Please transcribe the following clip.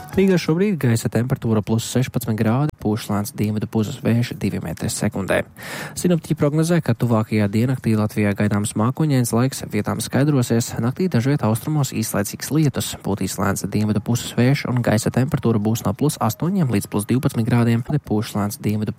Rīgā šobrīd gaisa temperatūra plus 16 grādi, pūš lēns dienvidu puses vējš 2 m/sekundē. Sinoptiķi prognozē, ka tuvākajā diennaktī Latvijā gaidāms mākoņains laiks, vietām skaidrosies, naktī dažviet austrumos īslaicīgs lietus, pūtīs lēns dienvidu puses vējš un gaisa temperatūra būs no plus 8 līdz plus 12 grādiem, pūš lēns dienvidu